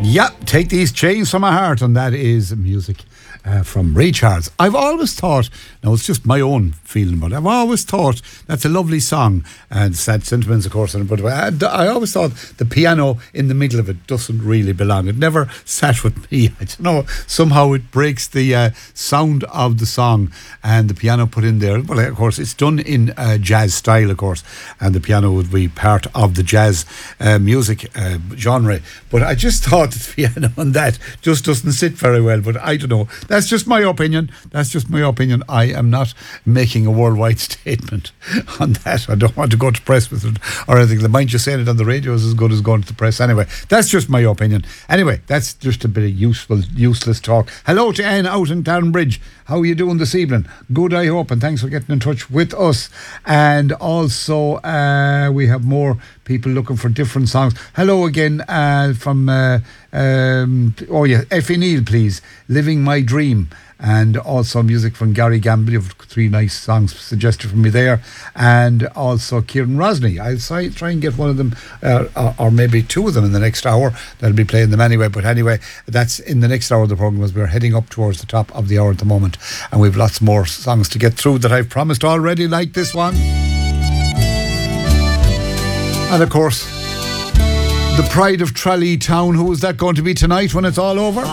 Yep, Take These Chains From My Heart, and that is music from Ray Charles. I've always thought, now it's just my own feeling, but I've always thought that's a lovely song, and sad sentiments, of course, but I always thought the piano in the middle of it doesn't really belong. It never sat with me. I don't know, somehow it breaks the sound of the song, and the piano put in there. Well, of course, it's done in jazz style, of course, and the piano would be part of the jazz music genre, but I just thought the piano on that just doesn't sit very well, but I don't know. That's just my opinion. I am not making a worldwide statement on that. I don't want to go to press with it or anything. The mind you saying it on the radio is as good as going to the press anyway. That's just my opinion. Anyway, that's just a bit of useless talk. Hello to Anne out in Townbridge. How are you doing this evening? Good, I hope, and thanks for getting in touch with us. And also, we have more people looking for different songs. Hello again from Effie Neal, please. Living My Dream. And also music from Gary Gamble. You have 3 nice songs suggested from me there. And also Kieran Rosny. I'll try and get one of them, or maybe 2 of them in the next hour. They'll be playing them anyway. But anyway, that's in the next hour of the programme, as we're heading up towards the top of the hour at the moment. And we've lots more songs to get through that I've promised already, like this one. And of course, the pride of Tralee Town. Who is that going to be tonight when it's all over?